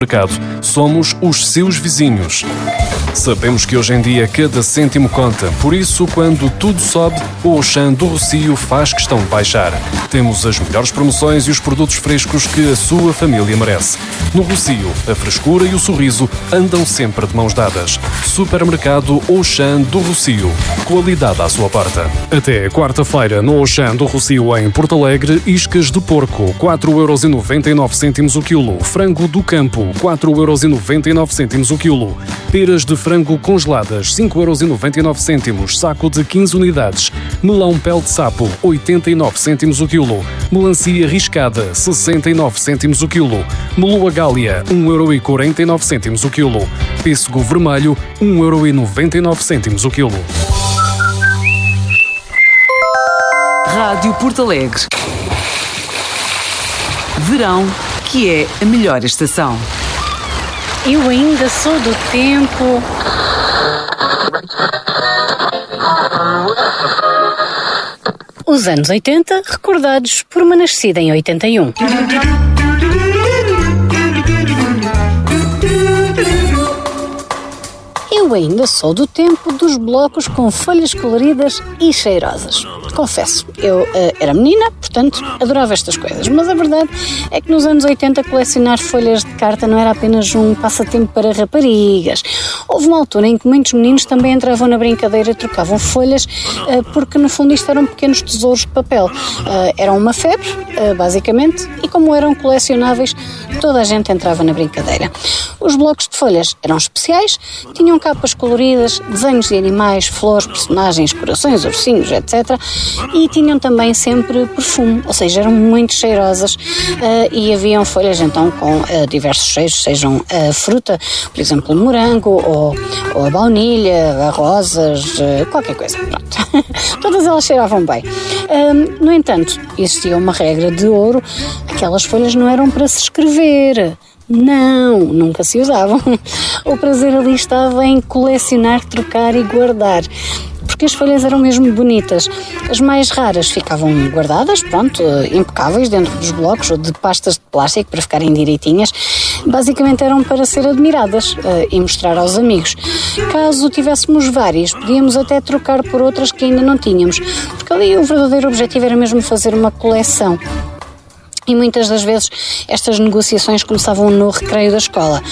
Mercado. Somos os seus vizinhos. Sabemos que hoje em dia cada cêntimo conta, por isso, quando tudo sobe, o Auchan do Rossio faz questão de baixar. Temos as melhores promoções e os produtos frescos que a sua família merece. No Rossio, a frescura e o sorriso andam sempre de mãos dadas. Supermercado Auchan do Rossio. Qualidade à sua porta. Até quarta-feira, no Auchan do Rossio, em Porto Alegre, iscas de porco, 4,99€ o quilo. Frango do campo, 4,99€ o quilo. Peras de frango congeladas, 5,99€, saco de 15 unidades. Melão pele de sapo, 89€ o quilo. Melancia riscada, 69€ o quilo. Meloa gália, 1,49€ o quilo. Pêssego vermelho, 1,99€ o quilo. Rádio Porto Alegre. Verão, que é a melhor estação. Eu ainda sou do tempo. Os anos 80, recordados por uma nascida em 81. Eu ainda sou do tempo dos blocos com folhas coloridas e cheirosas. Confesso, eu era menina, portanto, adorava estas coisas. Mas a verdade é que nos anos 80 colecionar folhas de carta não era apenas um passatempo para raparigas. Houve uma altura em que muitos meninos também entravam na brincadeira e trocavam folhas, porque no fundo isto eram pequenos tesouros de papel. Eram uma febre, basicamente, e como eram colecionáveis, toda a gente entrava na brincadeira. Os blocos de folhas eram especiais, tinham capas coloridas, desenhos de animais, flores, personagens, corações, ursinhos, etc. E tinham também sempre perfume, ou seja, eram muito cheirosas, e haviam folhas então com diversos cheiros, sejam a fruta, por exemplo, morango, ou a baunilha, a rosas, qualquer coisa. Pronto. Todas elas cheiravam bem. No entanto, existia uma regra de ouro: aquelas folhas não eram para se escrever. Não, nunca se usavam. O prazer ali estava em colecionar, trocar e guardar, porque as folhas eram mesmo bonitas. As mais raras ficavam guardadas, pronto, impecáveis dentro dos blocos ou de pastas de plástico para ficarem direitinhas. Basicamente eram para ser admiradas e mostrar aos amigos. Caso tivéssemos várias, podíamos até trocar por outras que ainda não tínhamos, porque ali o verdadeiro objetivo era mesmo fazer uma coleção. E muitas das vezes estas negociações começavam no recreio da escola.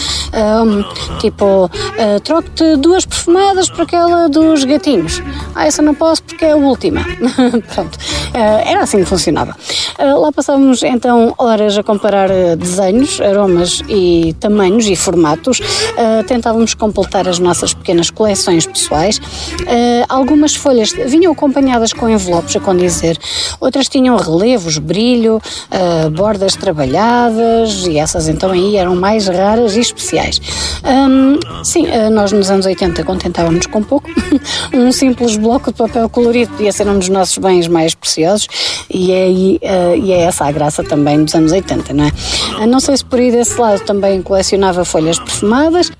Troco-te 2 perfumadas por aquela dos gatinhos. Essa não posso porque é a última. Pronto, era assim que funcionava. Lá passávamos então horas a comparar desenhos, aromas e tamanhos e formatos. Tentávamos completar as nossas pequenas coleções pessoais. Algumas folhas vinham acompanhadas com envelopes a condizer, outras tinham relevos, brilho, bordas trabalhadas, e essas então aí eram mais raras e especiais. Nós nos anos 80 contentávamos com pouco. Um simples bloco de papel colorido podia ser um dos nossos bens mais preciosos, e é essa a graça também dos anos 80, não é? Não sei se por aí desse lado também colecionava folhas perfumadas.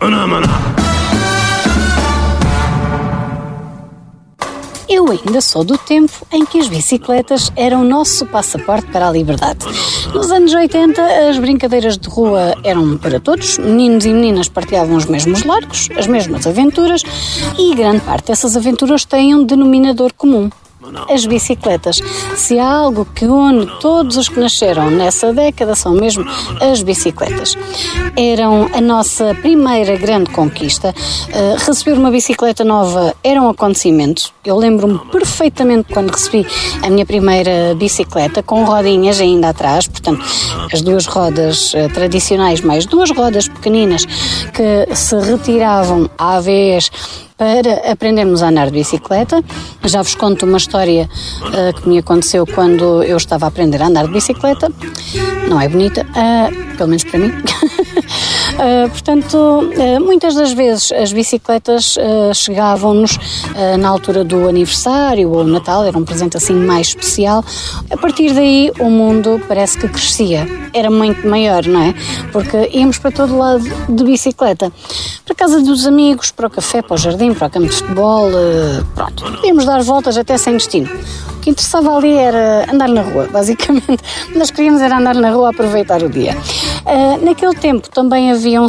Eu ainda sou do tempo em que as bicicletas eram o nosso passaporte para a liberdade. Nos anos 80, as brincadeiras de rua eram para todos. Meninos e meninas partilhavam os mesmos largos, as mesmas aventuras, e grande parte dessas aventuras têm um denominador comum: as bicicletas. Se há algo que une todos os que nasceram nessa década, são mesmo as bicicletas. Eram a nossa primeira grande conquista. Receber uma bicicleta nova era um acontecimento. Eu lembro-me perfeitamente quando recebi a minha primeira bicicleta, com rodinhas ainda atrás, portanto, as 2 rodas tradicionais, mais 2 rodas pequeninas que se retiravam à vez para aprendermos a andar de bicicleta. Já vos conto uma história que me aconteceu quando eu estava a aprender a andar de bicicleta. Não é bonita, pelo menos para mim. Portanto, muitas das vezes as bicicletas chegavam-nos na altura do aniversário ou Natal, era um presente assim mais especial. A partir daí o mundo parece que crescia, era muito maior, não é? Porque íamos para todo lado de bicicleta, para a casa dos amigos, para o café, para o jardim, para o campo de futebol, pronto. Podíamos dar voltas até sem destino. O que interessava ali era andar na rua, basicamente. Nós queríamos era andar na rua, aproveitar o dia. Naquele tempo também havia um